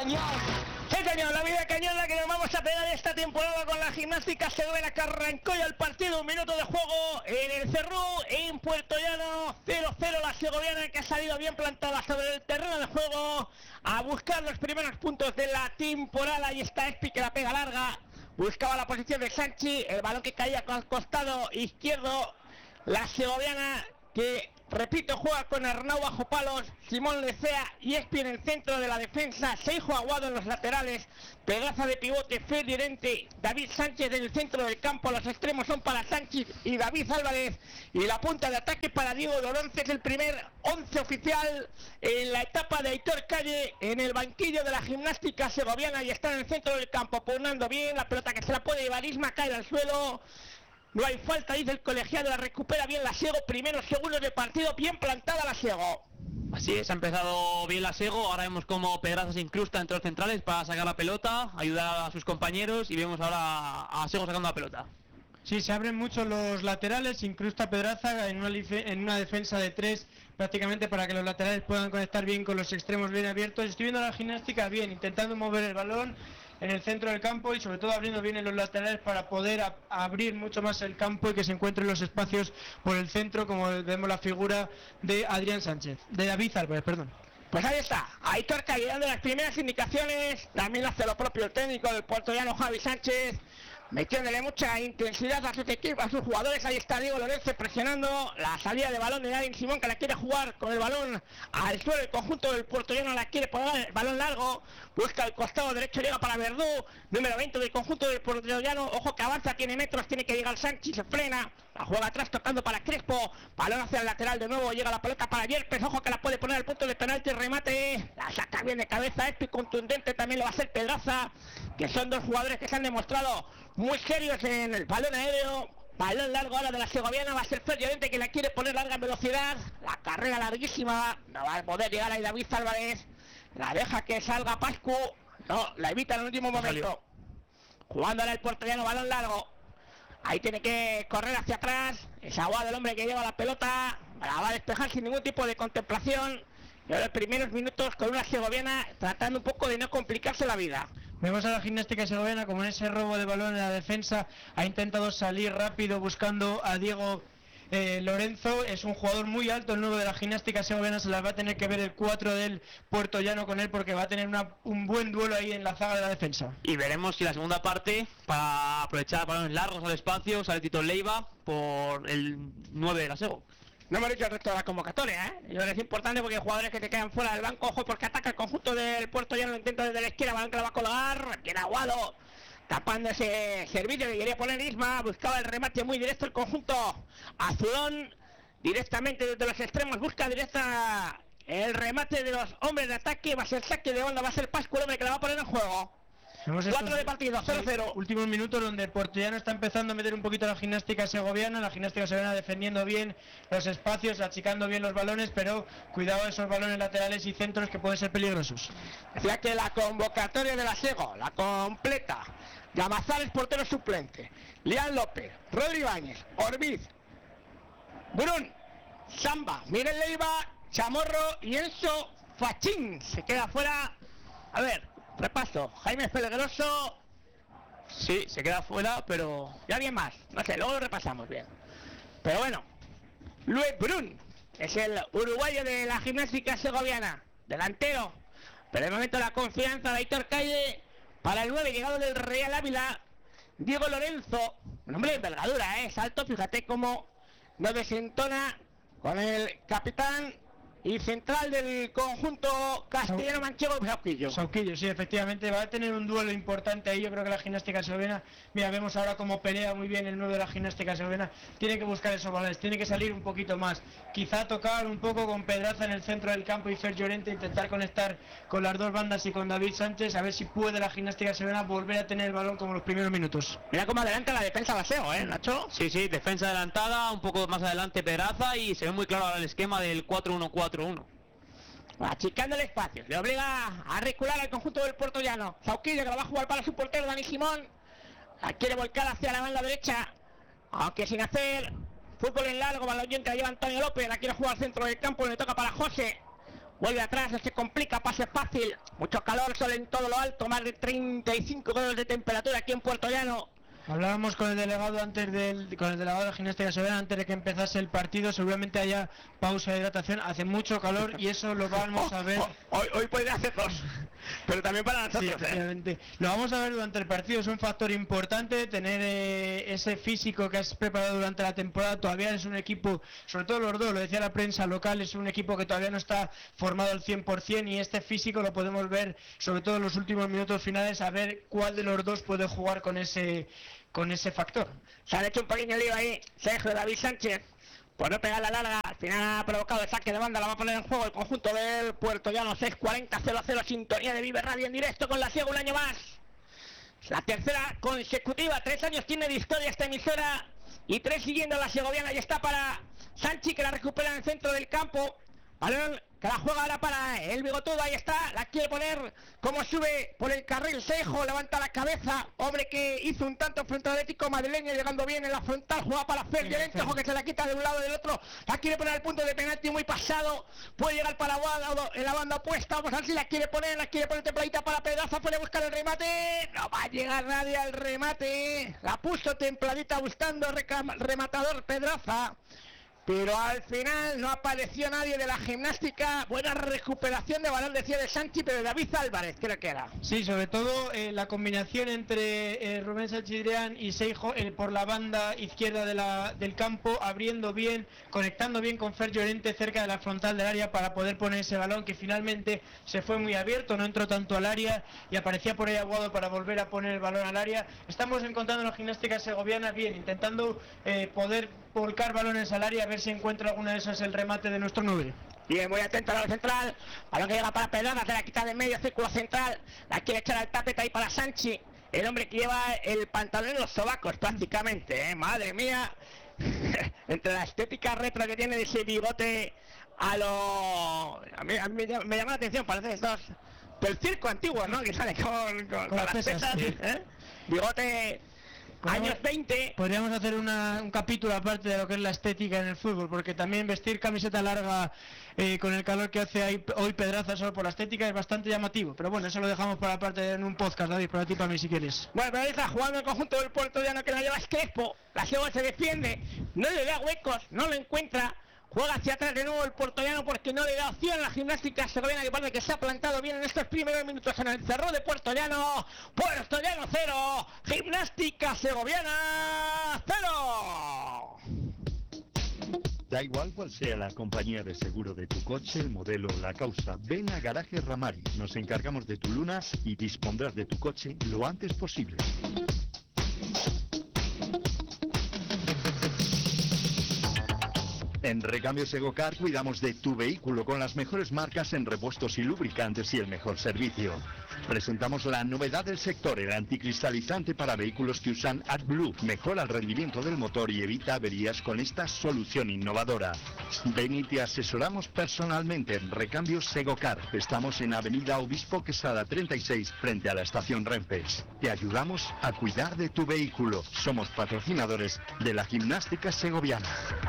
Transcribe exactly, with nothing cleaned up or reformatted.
cañón. Sí, señor, la vida cañona que nos vamos a pegar esta temporada con la Gimnástica Segoviana, que arrancó ya el partido, un minuto de juego en el Cerrú, en Puerto Llano, cero cero la Segoviana, que ha salido bien plantada sobre el terreno de juego a buscar los primeros puntos de la temporada. Y está Espi, que la pega larga, buscaba la posición de Sanchi, el balón que caía al costado izquierdo. La Segoviana, que repito, juega con Arnau bajo palos, Simón Lecea y Espi en el centro de la defensa, Seijo Aguado en los laterales, Pedraza de pivote, Ferdinente, David Sánchez en el centro del campo. Los extremos son para Sánchez y David Álvarez, y la punta de ataque para Diego Lorenzo. Es el primer once oficial en la etapa de Aitor Calle en el banquillo de la Gimnástica Segoviana, y está en el centro del campo, pugnando bien la pelota, que se la puede llevar Isma, cae al suelo. No hay falta, dice el colegiado, la recupera bien la Sego, primeros segundos de partido, bien plantada la Sego. Así es, ha empezado bien la Sego, ahora vemos cómo Pedraza se incrusta entre los centrales para sacar la pelota, ayudar a sus compañeros, y vemos ahora a Sego sacando la pelota. Sí, se abren mucho los laterales, incrusta Pedraza en una, en una defensa de tres prácticamente para que los laterales puedan conectar bien con los extremos bien abiertos. Estoy viendo la Gimnástica bien, intentando mover el balón en el centro del campo y sobre todo abriendo bien en los laterales para poder a, abrir mucho más el campo y que se encuentren los espacios por el centro, como vemos la figura de Adrián Sánchez, de David Álvarez, perdón. Pues ahí está, Aitor Calle dando las primeras indicaciones, también hace lo propio el técnico del puertollano Javi Sánchez, metiéndole mucha intensidad a sus equipos, a sus jugadores. Ahí está Diego Lorenzo presionando la salida de balón de Darín Simón, que la quiere jugar con el balón al suelo. El conjunto del puertollano la quiere poner el balón largo, busca el costado derecho, llega para Verdú, número veinte del conjunto del puertollano. Ojo que avanza, tiene metros, tiene que llegar Sánchez, se frena, la juega atrás tocando para Crespo, balón hacia el lateral de nuevo, llega la pelota para Yerpes, ojo que la puede poner al punto de penalti, remate, la saca bien de cabeza Espi, contundente también lo va a hacer Pedraza, que son dos jugadores que se han demostrado muy serios en el balón aéreo. Balón largo ahora de la Segoviana, va a ser Ferdinente, que la quiere poner larga en velocidad, la carrera larguísima, no va a poder llegar ahí David Álvarez, la deja que salga Pascu, no, la evita en el último momento, jugando ahora el puertollano, balón largo, ahí tiene que correr hacia atrás, es Aguado el hombre que lleva la pelota, la va a despejar sin ningún tipo de contemplación, y ahora los primeros minutos con una Segoviana tratando un poco de no complicarse la vida. Vemos a la Gimnástica Segoviana como en ese robo de balón en la defensa ha intentado salir rápido buscando a Diego eh, Lorenzo. Es un jugador muy alto el nuevo de la Gimnástica Segoviana, se las va a tener que ver el cuatro del puertollano con él, porque va a tener una, un buen duelo ahí en la zaga de la defensa. Y veremos si la segunda parte, para aprovechar balones largos al espacio, sale Tito Leiva por el nueve de la Sego. No hemos dicho el resto de la convocatoria, ¿eh? Yo creo que es importante porque jugadores que te quedan fuera del banco, ojo, porque ataca el conjunto del puertollano, lo intenta desde la izquierda, balón que la va a colgar, bien Aguado, tapando ese servicio que quería poner Isma, buscaba el remate muy directo el conjunto azulón, directamente desde los extremos, busca directa el remate de los hombres de ataque, va a ser saque de onda, va a ser Pascu el hombre que la va a poner en juego. cuatro de partido, cero cero. Últimos minutos donde el puertollano está empezando a meter un poquito a la Gimnástica Segoviana, la Gimnástica Segoviana defendiendo bien los espacios, achicando bien los balones, pero cuidado a esos balones laterales y centros que pueden ser peligrosos. Decía que la convocatoria de la Sego, la completa: Llamazares, portero suplente, Lian López, Rodri Ibáñez, Orbiz, Brun, Samba, Miren Leiva, Chamorro y Enzo Fachín. Se queda fuera, a ver, repaso, Jaime Peligroso, sí, se queda fuera, pero... y alguien más, no sé, luego lo repasamos bien. Pero bueno, Luis Brun es el uruguayo de la Gimnástica Segoviana, delantero, pero de momento la confianza de Aitor Calle para el nueve, llegado del Real Ávila, Diego Lorenzo, un hombre de envergadura, ¿eh? Salto, fíjate cómo no desentona con el capitán y central del conjunto castellano manchego, Sauquillo. Sauquillo, sí, efectivamente, va a tener un duelo importante ahí. Yo creo que la Gimnástica Segoviana, mira, vemos ahora cómo pelea muy bien el nueve de la Gimnástica Segoviana, tiene que buscar esos balones, tiene que salir un poquito más, quizá tocar un poco con Pedraza en el centro del campo y Fer Llorente, intentar conectar con las dos bandas y con David Sánchez, a ver si puede la Gimnástica Segoviana volver a tener el balón como los primeros minutos. Mira cómo adelanta la defensa Baseo, ¿eh, Nacho? Sí, sí, defensa adelantada, un poco más adelante Pedraza, y se ve muy claro ahora el esquema del cuatro uno cuatro uno. Achicando el espacio, le obliga a recular al conjunto del puertollano. Sauquillo, que la va a jugar para su portero Dani Simón, la quiere volcar hacia la banda derecha, aunque sin hacer fútbol en largo, balón que la lleva Antonio López, la quiere jugar al centro del campo, le toca para José, vuelve atrás, no se complica, pase fácil, mucho calor, sol en todo lo alto, más de treinta y cinco grados de temperatura aquí en Puerto Llano. Hablábamos con el delegado antes del, con el delegado de gimnástica segoviana antes de que empezase el partido. Seguramente haya pausa de hidratación, hace mucho calor y eso lo vamos a ver. Hoy, hoy puede hacer dos, pero también para nosotros. Sí, obviamente. Lo vamos a ver durante el partido, es un factor importante tener eh, ese físico que has preparado durante la temporada. Todavía es un equipo, sobre todo los dos, lo decía la prensa local, es un equipo que todavía no está formado al cien por ciento y este físico lo podemos ver sobre todo en los últimos minutos finales, a ver cuál de los dos puede jugar con ese con ese factor. Se han hecho un pequeño lío ahí, Sergio David Sánchez, por no pegar la larga, al final ha provocado el saque de banda, la va a poner en juego el conjunto del Puerto Llano. Seis cuarenta cero cero, sintonía de Vive Radio en directo con la Siego un año más. La tercera consecutiva, tres años tiene de historia esta emisora y tres siguiendo a la segoviana. Y está para Sanchi, que la recupera en el centro del campo. Balón que la juega ahora para el bigotudo, ahí está, la quiere poner como sube por el carril Seijo, levanta la cabeza, hombre que hizo un tanto frente al Atlético madrileño, llegando bien en la frontal, juega para Fer Llorente, que se la quita de un lado y del otro, la quiere poner al punto de penalti muy pasado, puede llegar para Guadalajara en la banda opuesta, vamos a ver si la quiere poner, la quiere poner templadita para Pedraza, puede buscar el remate, no va a llegar nadie al remate, la puso templadita buscando rematador Pedraza. Pero al final no apareció nadie de la gimnástica. Buena recuperación de balón, decía de Sanchi, pero de David Álvarez, creo que era. Sí, sobre todo eh, la combinación entre eh, Rubén Sanchidrián y Seijo eh, por la banda izquierda de la, del campo, abriendo bien, conectando bien con Fer Llorente cerca de la frontal del área para poder poner ese balón que finalmente se fue muy abierto, no entró tanto al área y aparecía por ahí Aguado para volver a poner el balón al área. Estamos encontrando en la gimnástica segoviana bien, intentando eh, poder volcar balones al área, a ver si encuentra alguna de esas el remate de nuestro nueve. Bien, muy atento a la central, balón que llega para Pedraza, se la quita de medio, círculo central, la quiere echar al tapete ahí para Sanchi, el hombre que lleva el pantalón en los sobacos prácticamente, ¿eh? Madre mía, entre la estética retro que tiene de ese bigote a lo... A mí, a mí me, llama, me llama la atención, parece estos del circo antiguo, ¿no? Que sale con, con, con, con las pesas, sí. ¿eh? Bigote... Años veinte. Podríamos hacer una, un capítulo aparte de lo que es la estética en el fútbol, porque también vestir camiseta larga eh, con el calor que hace ahí, hoy Pedraza solo por la estética es bastante llamativo, pero bueno, eso lo dejamos para aparte en un podcast, David, para ti, para mí si quieres. Bueno, pero ahí está jugando el conjunto del Puerto Llano, que la lleva Crespo, la Siego se defiende, no le da huecos, no lo encuentra. Juega hacia atrás de nuevo el Puerto Llano porque no le da opción a la gimnástica segoviana, que parece que se ha plantado bien en estos primeros minutos en el cerro de Puerto Llano. Puerto Llano cero, gimnástica segoviana cero. Da igual cual sea la compañía de seguro de tu coche, el modelo o la causa, ven a Garaje Ramari. Nos encargamos de tu luna y dispondrás de tu coche lo antes posible. En Recambio Segocar cuidamos de tu vehículo con las mejores marcas en repuestos y lubricantes y el mejor servicio. Presentamos la novedad del sector, el anticristalizante para vehículos que usan AdBlue. Mejora el rendimiento del motor y evita averías con esta solución innovadora. Ven y te asesoramos personalmente en Recambio Segocar. Estamos en Avenida Obispo Quesada treinta y seis, frente a la estación Renfe. Te ayudamos a cuidar de tu vehículo. Somos patrocinadores de la gimnástica segoviana.